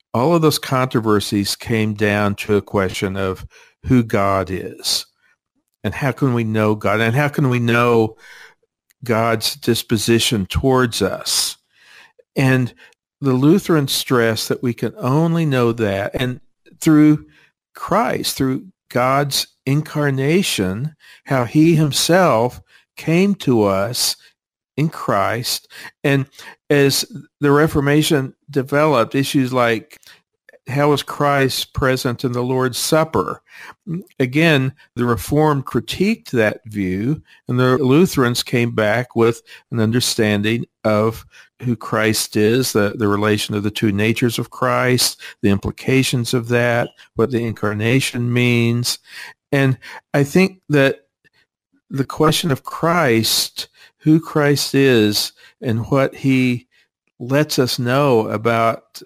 all of those controversies came down to a question of who God is and how can we know God and how can we know God's disposition towards us. And the Lutherans stress that we can only know that and through Christ, through God's incarnation, how he himself came to us in Christ. And as the Reformation developed, issues like how is Christ present in the Lord's Supper? Again, the Reformed critiqued that view, and the Lutherans came back with an understanding of who Christ is, the relation of the two natures of Christ, the implications of that, what the incarnation means. And I think that the question of Christ, who Christ is, and what he lets us know about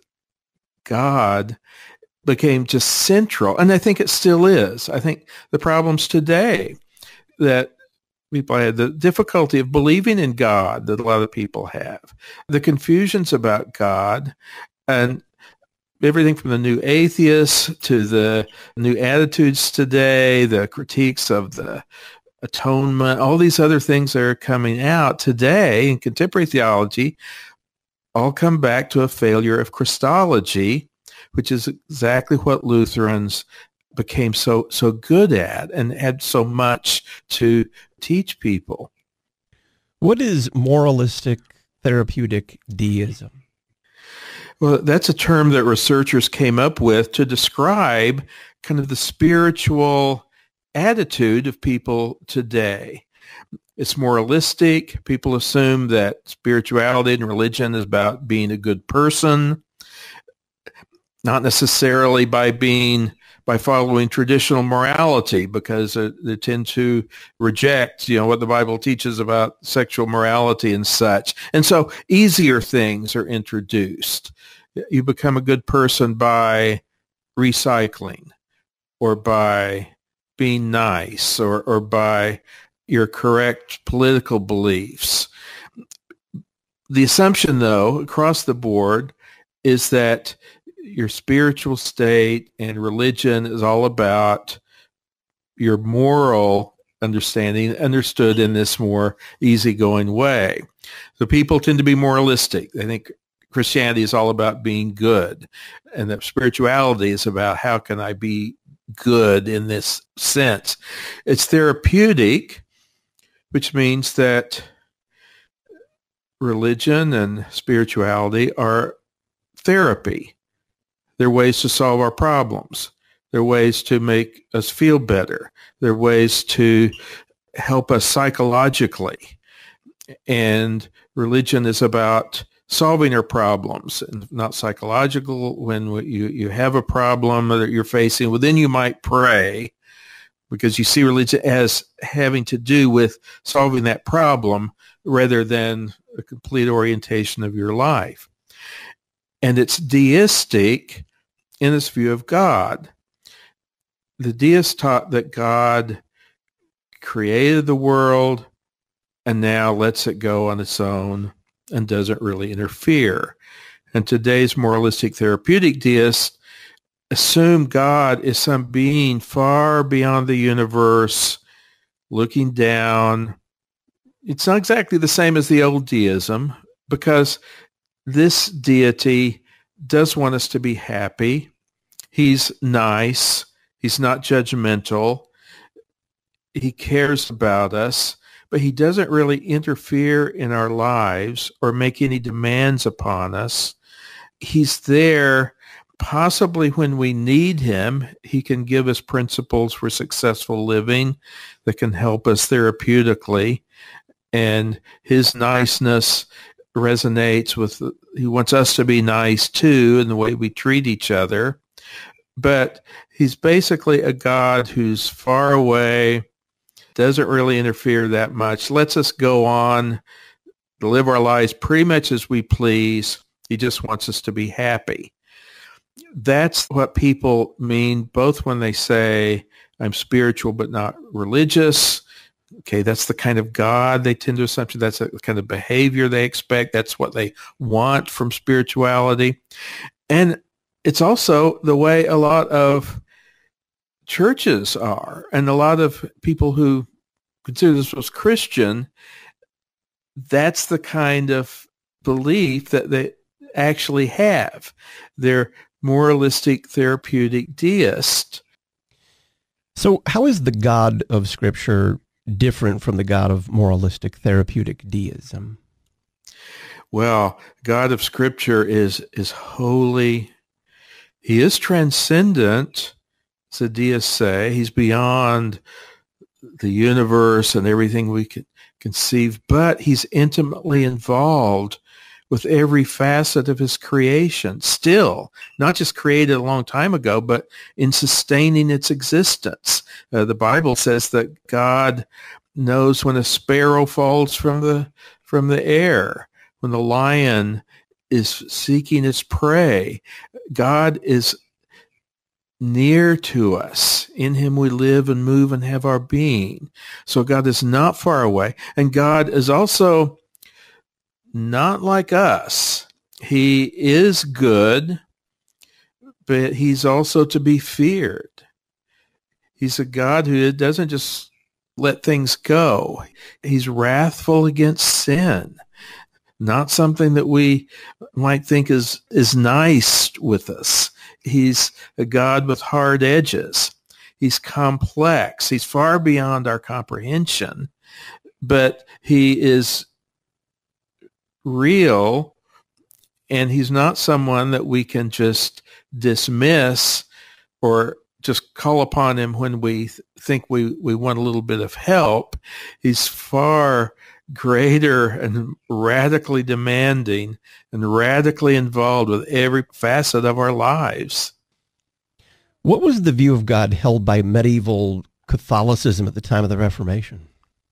God became just central. And I think it still is. I think the problems today that people had, the difficulty of believing in God that a lot of people have, the confusions about God, and everything from the new atheists to the new attitudes today, the critiques of the atonement, all these other things that are coming out today in contemporary theology all come back to a failure of Christology, which is exactly what Lutherans became so good at and had so much to teach people. What is moralistic therapeutic deism? Well, that's a term that researchers came up with to describe kind of the spiritual attitude of people today. It's moralistic. People assume that spirituality and religion is about being a good person, not necessarily by following traditional morality, because they tend to reject, what the Bible teaches about sexual morality and such. And so easier things are introduced. You become a good person by recycling or by being nice or by your correct political beliefs. The assumption, though, across the board is that your spiritual state and religion is all about your moral understanding, understood in this more easygoing way. So people tend to be moralistic. They think Christianity is all about being good, and that spirituality is about how can I be good in this sense. It's therapeutic, which means that religion and spirituality are therapy. They're ways to solve our problems. They're ways to make us feel better. They're ways to help us psychologically. And religion is about solving our problems and not psychological. When you have a problem that you're facing, well, then you might pray, because you see religion as having to do with solving that problem rather than a complete orientation of your life. And it's deistic in its view of God. The deists taught that God created the world and now lets it go on its own and doesn't really interfere. And today's moralistic therapeutic deists assume God is some being far beyond the universe, looking down. It's not exactly the same as the old deism, because this deity does want us to be happy. He's nice. He's not judgmental. He cares about us, but he doesn't really interfere in our lives or make any demands upon us. He's there possibly when we need him. He can give us principles for successful living that can help us therapeutically. And his niceness resonates with, he wants us to be nice too in the way we treat each other. But he's basically a God who's far away, doesn't really interfere that much, lets us go on, live our lives pretty much as we please. He just wants us to be happy. That's what people mean, both when they say, I'm spiritual but not religious. Okay, that's the kind of God they tend to assume. That's the kind of behavior they expect. That's what they want from spirituality. And it's also the way a lot of churches are, and a lot of people who consider themselves Christian, that's the kind of belief that they actually have. They're moralistic, therapeutic deists. So how is the God of Scripture different from the God of moralistic, therapeutic deism? Well, God of Scripture is holy. He is transcendent, as the deists say. He's beyond the universe and everything we can conceive, but he's intimately involved with every facet of his creation, still, not just created a long time ago, but in sustaining its existence. The Bible says that God knows when a sparrow falls from the air, when the lion is seeking its prey. God is near to us. In him we live and move and have our being. So God is not far away. And God is also not like us. He is good, but he's also to be feared. He's a God who doesn't just let things go. He's wrathful against sin. Not something that we might think is nice with us. He's a God with hard edges. He's complex. He's far beyond our comprehension, but he is real, and he's not someone that we can just dismiss or just call upon him when we think we want a little bit of help. He's far greater and radically demanding and radically involved with every facet of our lives. What was the view of God held by medieval Catholicism at the time of the Reformation?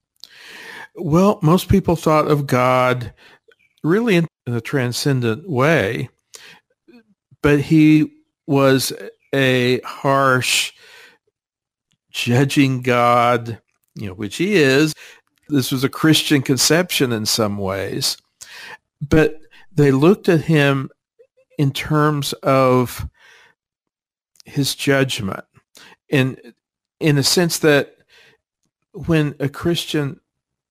Well, most people thought of God really in a transcendent way, but he was a harsh, judging God, which he is. This was a Christian conception in some ways, but they looked at him in terms of his judgment, in a sense that when a Christian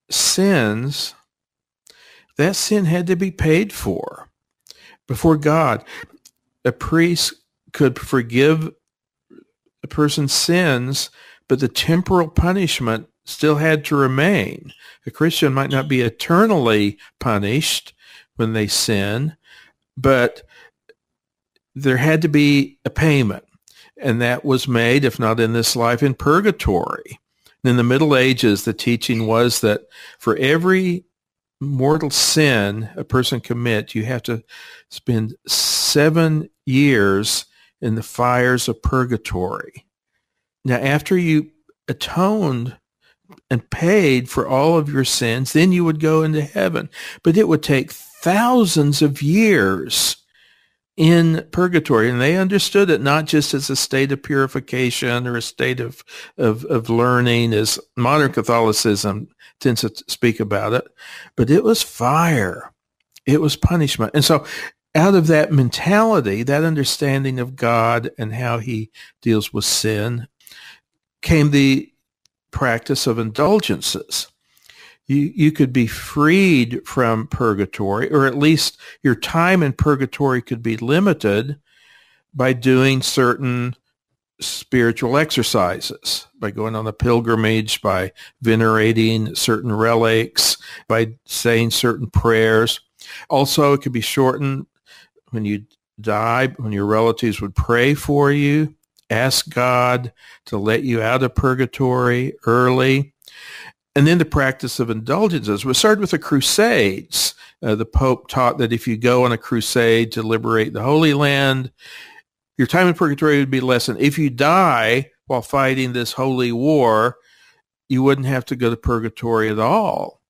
sins, that sin had to be paid for before God. A priest could forgive a person's sins, but the temporal punishment still had to remain. A Christian might not be eternally punished when they sin, but there had to be a payment, and that was made, if not in this life, in purgatory. In the Middle Ages, the teaching was that for every mortal sin a person commits, you have to spend 7 years in the fires of purgatory. Now, after you atoned and paid for all of your sins, then you would go into heaven. But it would take thousands of years in purgatory. And they understood it not just as a state of purification or a state of learning, as modern Catholicism tends to speak about it, but it was fire. It was punishment. And so out of that mentality, that understanding of God and how he deals with sin, came the practice of indulgences. You could be freed from purgatory, or at least your time in purgatory could be limited by doing certain spiritual exercises, by going on a pilgrimage, by venerating certain relics, by saying certain prayers. Also, it could be shortened when you die, when your relatives would pray for you, ask God to let you out of purgatory early. And then the practice of indulgences was started with the Crusades. The Pope taught that if you go on a crusade to liberate the Holy Land, your time in purgatory would be lessened. If you die while fighting this holy war, you wouldn't have to go to purgatory at all.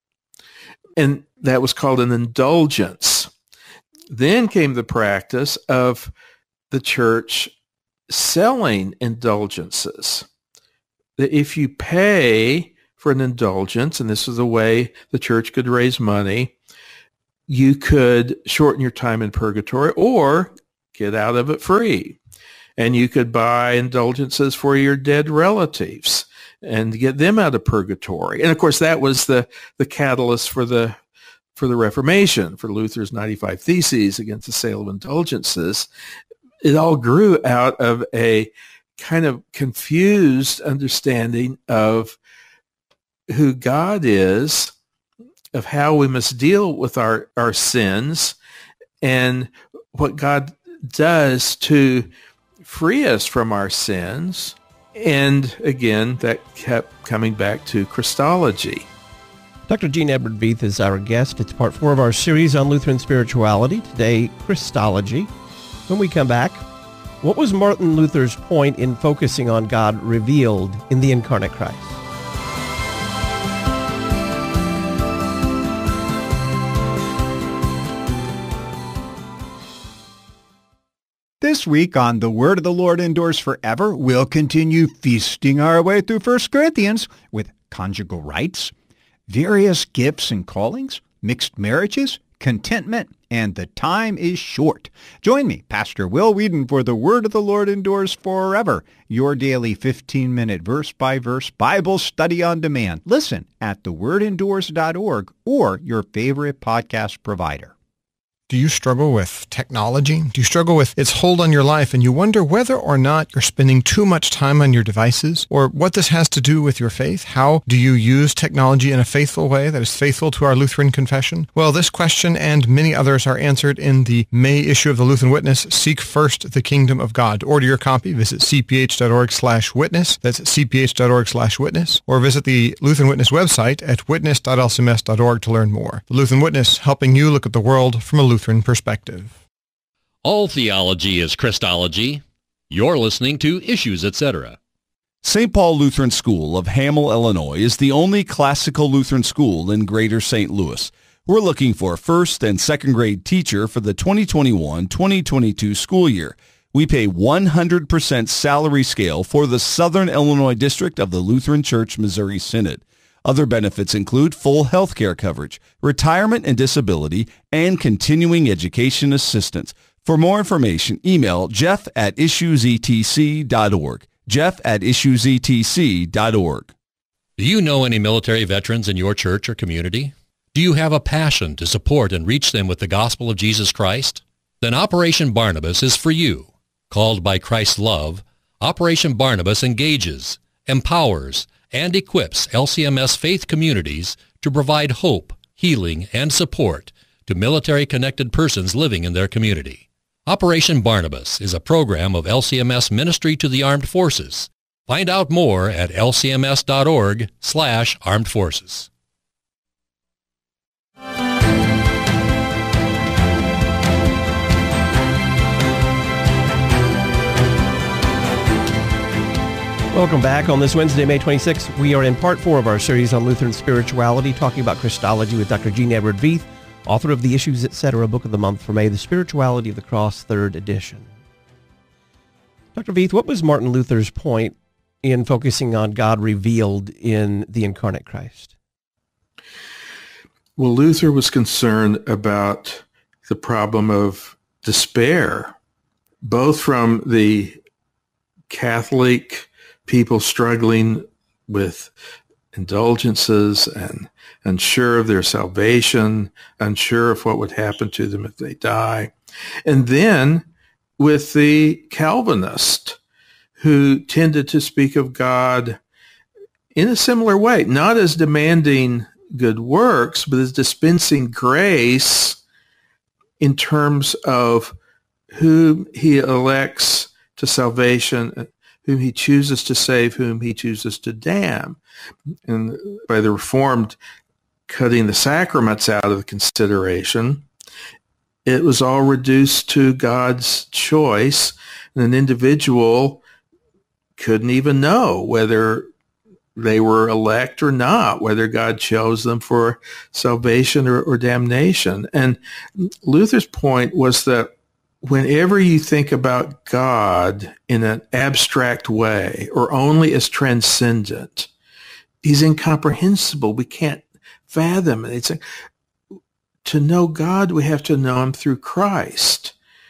And that was called an indulgence. Then came the practice of the church selling indulgences. That if you pay for an indulgence, and this is a way the church could raise money, you could shorten your time in purgatory or get out of it free. And you could buy indulgences for your dead relatives and get them out of purgatory. And of course, that was the catalyst for the Reformation, for Luther's 95 Theses against the sale of indulgences. It all grew out of a kind of confused understanding of who God is, of how we must deal with our sins, and what God does to free us from our sins. And again, that kept coming back to Christology. Dr. Gene Edward Veith is our guest. It's part 4 of our series on Lutheran spirituality. Today, Christology. When we come back, what was Martin Luther's point in focusing on God revealed in the incarnate Christ? This week on The Word of the Lord Endures Forever, we'll continue feasting our way through 1 Corinthians with conjugal rights, various gifts and callings, mixed marriages, contentment, and the time is short. Join me, Pastor Will Whedon, for The Word of the Lord Endures Forever, your daily 15-minute verse-by-verse Bible study on demand. Listen at thewordendures.org or your favorite podcast provider. Do you struggle with technology? Do you struggle with its hold on your life and you wonder whether or not you're spending too much time on your devices, or what this has to do with your faith? How do you use technology in a faithful way that is faithful to our Lutheran confession? Well, this question and many others are answered in the May issue of the Lutheran Witness, Seek First the Kingdom of God. To order your copy, visit cph.org/witness. That's cph.org/witness. Or visit the Lutheran Witness website at witness.lcms.org to learn more. The Lutheran Witness, helping you look at the world from a Lutheran perspective. All theology is Christology. You're listening to Issues, Etc. St. Paul Lutheran School of Hamel, Illinois is the only classical Lutheran school in Greater St. Louis. We're looking for a first and second grade teacher for the 2021-2022 school year. We pay 100% salary scale for the Southern Illinois District of the Lutheran Church Missouri Synod. Other benefits include full health care coverage, retirement and disability, and continuing education assistance. For more information, email jeff@issuesetc.org. jeff@issuesetc.org. Do you know any military veterans in your church or community? Do you have a passion to support and reach them with the gospel of Jesus Christ? Then Operation Barnabas is for you. Called by Christ's love, Operation Barnabas engages, empowers, and equips LCMS faith communities to provide hope, healing, and support to military-connected persons living in their community. Operation Barnabas is a program of LCMS Ministry to the Armed Forces. Find out more at lcms.org/armed forces. Welcome back. On this Wednesday, May 26th, we are in part 4 of our series on Lutheran spirituality, talking about Christology with Dr. Gene Edward Veith, author of the Issues, Etc. Book of the Month for May, The Spirituality of the Cross, 3rd edition. Dr. Veith, what was Martin Luther's point in focusing on God revealed in the incarnate Christ? Well, Luther was concerned about the problem of despair, both from the Catholic people struggling with indulgences and unsure of their salvation, unsure of what would happen to them if they die. And then with the Calvinist, who tended to speak of God in a similar way, not as demanding good works, but as dispensing grace in terms of whom he elects to salvation, whom he chooses to save, whom he chooses to damn. And by the Reformed cutting the sacraments out of the consideration, it was all reduced to God's choice, and an individual couldn't even know whether they were elect or not, whether God chose them for salvation or damnation. And Luther's point was that whenever you think about God in an abstract way or only as transcendent, he's incomprehensible. We can't fathom it. It's to know God, we have to know him through Christ.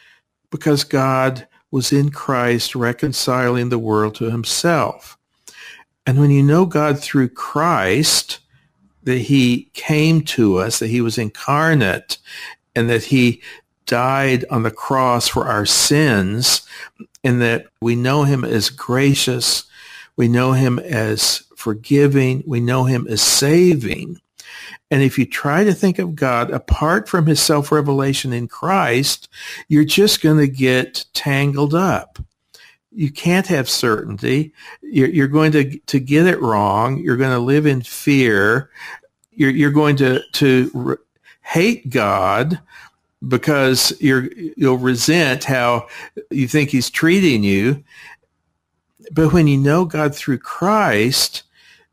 because God was in Christ reconciling the world to himself. And when you know God through Christ, that he came to us, that he was incarnate, and that he died on the cross for our sins, and that we know him as gracious, we know him as forgiving, we know him as saving. And if you try to think of God apart from his self-revelation in Christ, you're just going to get tangled up. You can't have certainty. You're going to get it wrong. You're going to live in fear. You're going to hate God because you'll resent how you think he's treating you. But when you know God through Christ,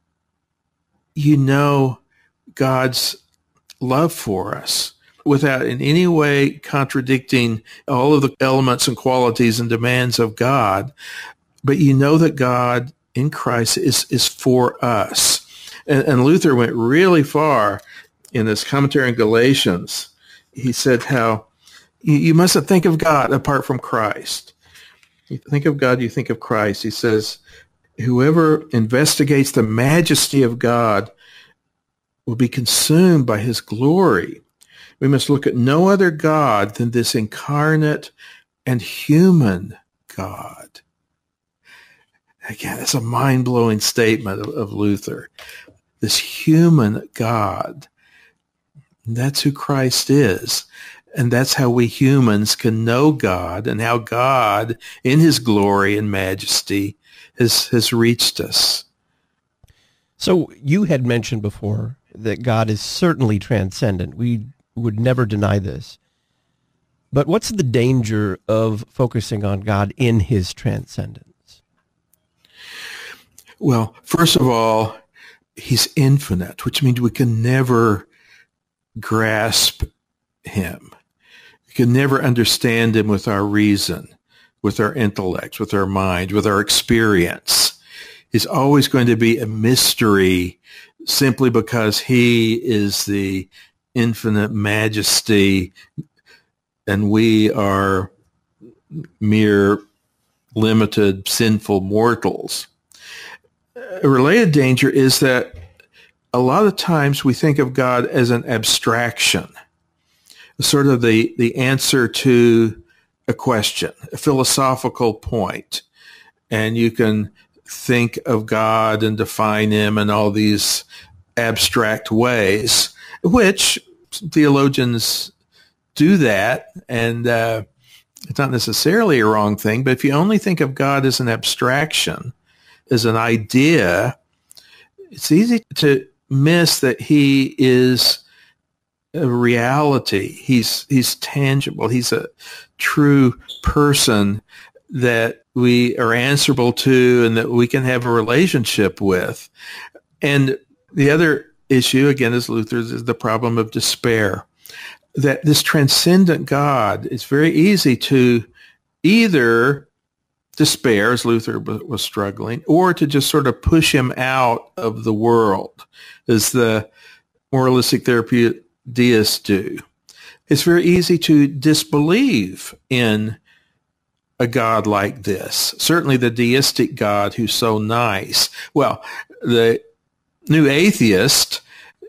you know God's love for us without in any way contradicting all of the elements and qualities and demands of God. But you know that God in Christ is for us. And Luther went really far in his commentary on Galatians. He said how you mustn't think of God apart from Christ. You think of God, you think of Christ. He says, whoever investigates the majesty of God will be consumed by his glory. We must look at no other God than this incarnate and human God. Again, that's a mind-blowing statement of Luther. This human God. That's who Christ is. And that's how we humans can know God and how God, in his glory and majesty, has reached us. So you had mentioned before that God is certainly transcendent. We would never deny this. But what's the danger of focusing on God in his transcendence? Well, first of all, he's infinite, which means we can never grasp him. We can never understand him with our reason, with our intellect, with our mind, with our experience. He's always going to be a mystery simply because he is the infinite majesty and we are mere limited, sinful mortals. A related danger is that a lot of times we think of God as an abstraction, sort of the answer to a question, a philosophical point. And you can think of God and define him in all these abstract ways, which theologians do that, and it's not necessarily a wrong thing, but if you only think of God as an abstraction, as an idea, it's easy to miss that he is a reality. He's tangible. He's a true person that we are answerable to and that we can have a relationship with. And the other issue, again, as Luther's, is the problem of despair. That this transcendent God, it's very easy to either despair, as Luther was struggling, or to just sort of push him out of the world, as the moralistic therapeutic deists do. It's very easy to disbelieve in a God like this. Certainly the deistic God who's so nice. Well, the new atheist,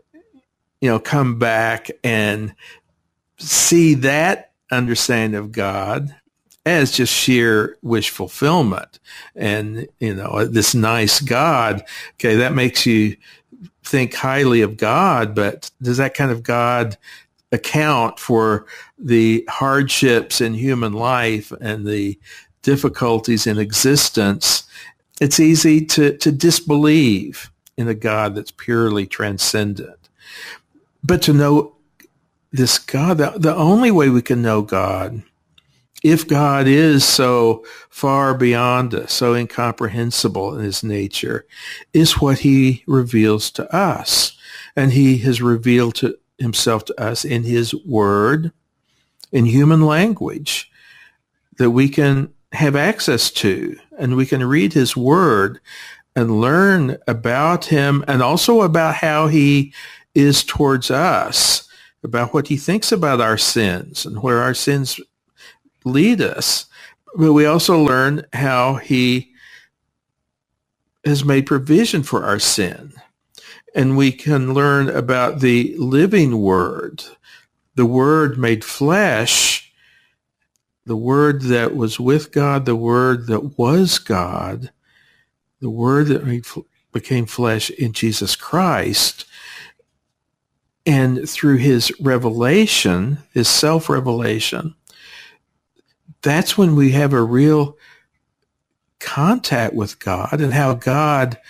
come back and see that understanding of God as just sheer wish fulfillment. And, this nice God, okay, that makes you think highly of God, but does that kind of God account for the hardships in human life and the difficulties in existence? It's easy to disbelieve in a God that's purely transcendent. But to know this God, the only way we can know God, if God is so far beyond us, so incomprehensible in his nature, is what he reveals to us. And he has revealed to himself to us in his word, in human language, that we can have access to, and we can read his word and learn about him and also about how he is towards us, about what he thinks about our sins and where our sins lead us. But we also learn how he has made provision for our sin. And we can learn about the living Word, the Word made flesh, the Word that was with God, the Word that was God, the Word that became flesh in Jesus Christ. And through his revelation, his self-revelation, that's when we have a real contact with God, and how God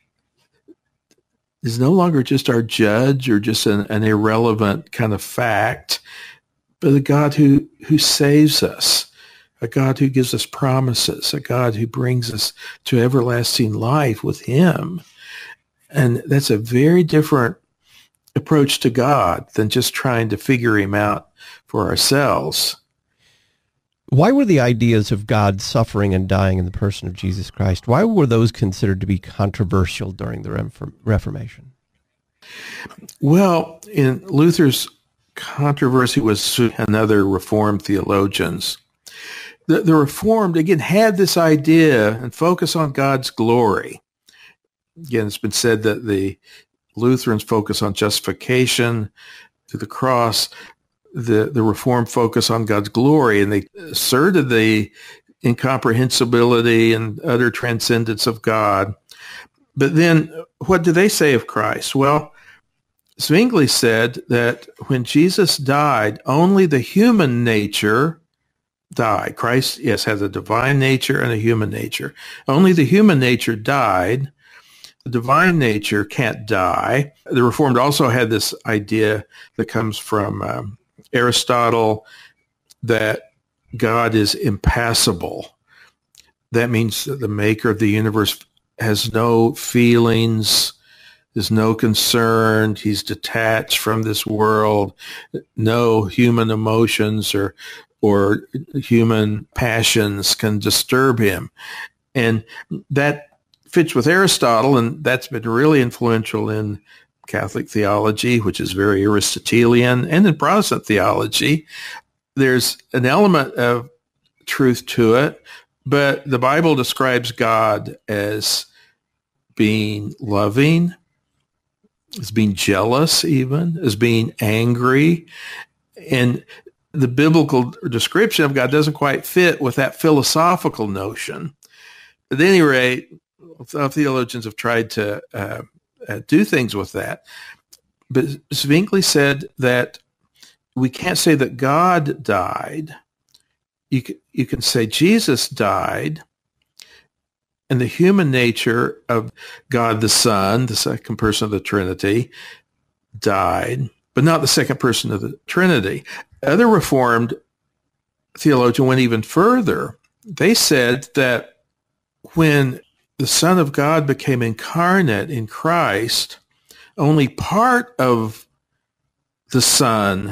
is no longer just our judge or just an irrelevant kind of fact, but a God who saves us, a God who gives us promises, a God who brings us to everlasting life with him. And that's a very different approach to God than just trying to figure him out for ourselves. Why were the ideas of God suffering and dying in the person of Jesus Christ, why were those considered to be controversial during the Reformation? Well, in Luther's controversy with another Reformed theologians, the Reformed, again, had this idea and focus on God's glory. Again, it's been said that the Lutherans focus on justification through the cross. The Reformed focus on God's glory, and they asserted the incomprehensibility and utter transcendence of God. But then what do they say of Christ? Well, Zwingli said that when Jesus died, only the human nature died. Christ, yes, has a divine nature and a human nature. Only the human nature died. The divine nature can't die. The Reformed also had this idea that comes from Aristotle, that God is impassible. That means that the maker of the universe has no feelings, is no concern. He's detached from this world. No human emotions or human passions can disturb him. And that fits with Aristotle, and that's been really influential in Catholic theology, which is very Aristotelian, and in Protestant theology. There's an element of truth to it, but the Bible describes God as being loving, as being jealous even, as being angry. And the biblical description of God doesn't quite fit with that philosophical notion. At any rate, some theologians have tried to do things with that. But Zwingli said that we can't say that God died. You can say Jesus died, and the human nature of God the Son, the second person of the Trinity, died, but not the second person of the Trinity. Other Reformed theologians went even further. They said that when the Son of God became incarnate in Christ, only part of the Son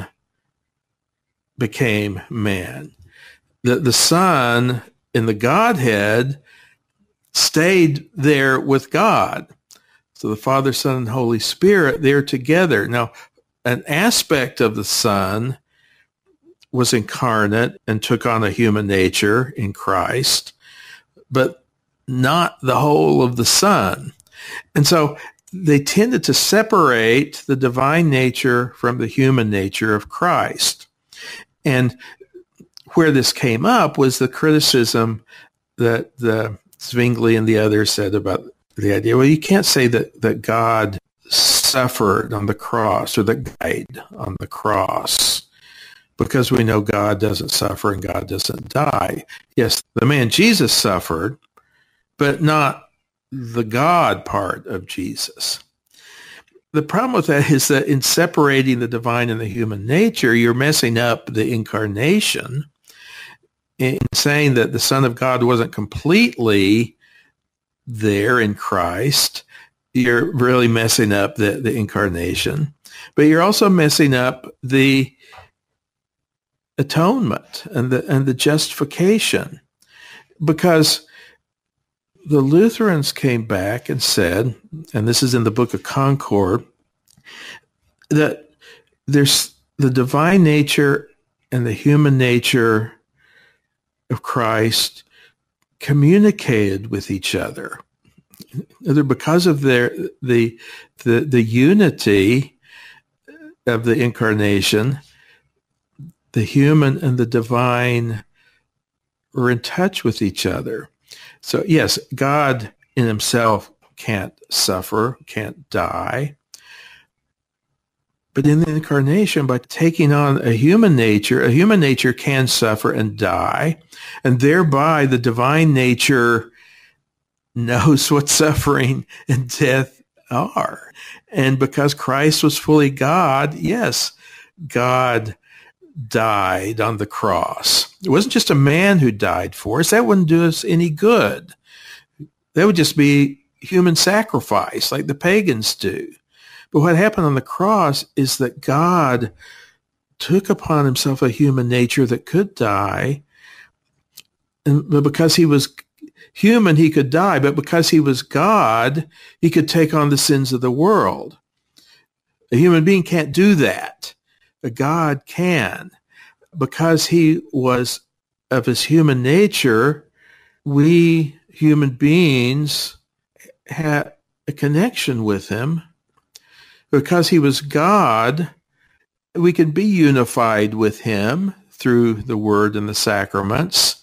became man. The Son in the Godhead stayed there with God. So the Father, Son, and Holy Spirit, they're together. Now, an aspect of the Son was incarnate and took on a human nature in Christ, but not the whole of the Son. And so they tended to separate the divine nature from the human nature of Christ. And where this came up was the criticism that the Zwingli and the others said about the idea, well, you can't say that God suffered on the cross or that died on the cross, because we know God doesn't suffer and God doesn't die. Yes, the man Jesus suffered, but not the God part of Jesus. The problem with that is that in separating the divine and the human nature, you're messing up the incarnation. In saying that the Son of God wasn't completely there in Christ, you're really messing up the incarnation. But you're also messing up the atonement and the justification, because the Lutherans came back and said, and this is in the Book of Concord, that there's the divine nature and the human nature of Christ communicated with each other. Because of the unity of the incarnation, the human and the divine were in touch with each other. So yes, God in himself can't suffer, can't die. But in the incarnation, by taking on a human nature can suffer and die, and thereby the divine nature knows what suffering and death are. And because Christ was fully God, yes, God died on the cross. It wasn't just a man who died for us. That wouldn't do us any good. That would just be human sacrifice like the pagans do. But what happened on the cross is that God took upon himself a human nature that could die. But because he was human, he could die. But because he was God, he could take on the sins of the world. A human being can't do that. But God can. Because he was of his human nature, we human beings had a connection with him. Because he was God, we could be unified with him through the word and the sacraments,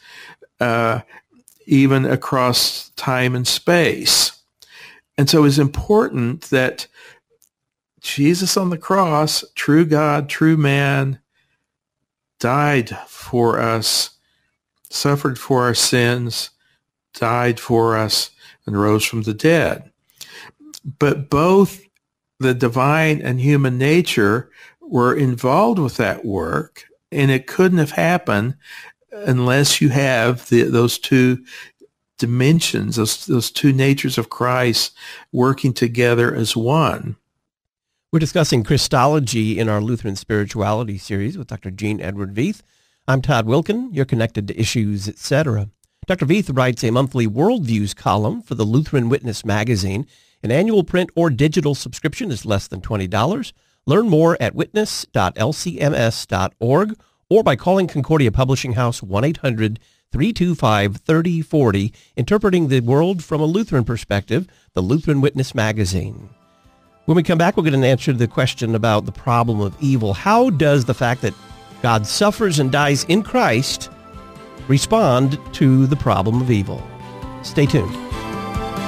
even across time and space. And so it's important that Jesus on the cross, true God, true man, died for us, suffered for our sins, died for us, and rose from the dead. But both the divine and human nature were involved with that work, and it couldn't have happened unless you have those two dimensions, those two natures of Christ working together as one. We're discussing Christology in our Lutheran Spirituality series with Dr. Gene Edward Veith. I'm Todd Wilken. You're connected to Issues, etc. Dr. Veith writes a monthly Worldviews column for the Lutheran Witness magazine. An annual print or digital subscription is less than $20. Learn more at witness.lcms.org or by calling Concordia Publishing House 1-800-325-3040, Interpreting the World from a Lutheran Perspective, the Lutheran Witness magazine. When we come back, we'll get an answer to the question about the problem of evil. How does the fact that God suffers and dies in Christ respond to the problem of evil? Stay tuned.